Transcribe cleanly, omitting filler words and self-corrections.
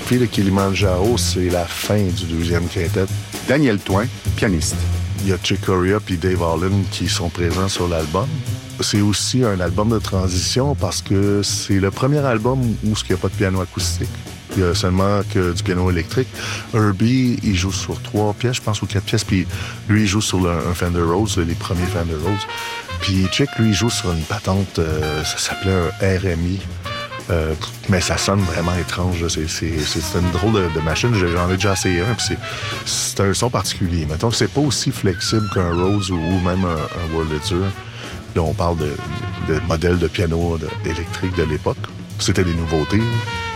Café de Kilimanjaro, c'est la fin du deuxième quintet. Daniel Toin, pianiste. Il y a Chick Corea puis Dave Holland qui sont présents sur l'album. C'est aussi un album de transition parce que c'est le premier album où il n'y a pas de piano acoustique. Il y a seulement que du piano électrique. Herbie, il joue sur 3 pièces, je pense, ou 4 pièces. Puis lui, il joue sur un Fender Rhodes, les premiers Fender Rhodes. Puis Chick, lui, il joue sur une patente, ça s'appelait un RMI. Mais ça sonne vraiment étrange. C'est une drôle de machine. J'en ai déjà essayé un. Puis c'est un son particulier. Mettons que c'est pas aussi flexible qu'un Rhodes ou même un Wurlitzer. Là, on parle de modèles de piano électrique de l'époque. C'était des nouveautés.